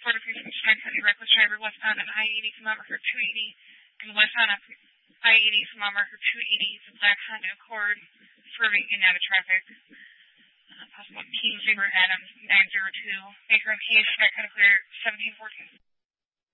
Florida Precinct 970, reckless driver westbound on I-80 from mile marker 280, and westbound on I-80 from mile marker 280 is a black Honda Accord, swerving in and out of traffic. Possible King Zebra Adams 902, Baker and Case, back out of clear 1714.